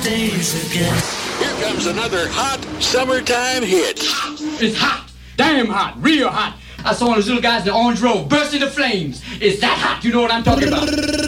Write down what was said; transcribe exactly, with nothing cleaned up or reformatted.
Days again. Here comes another hot summertime hit. It's hot. Damn hot. Real hot. I saw one of those little guys in the orange robe burst into flames. It's that hot. You know what I'm talking about.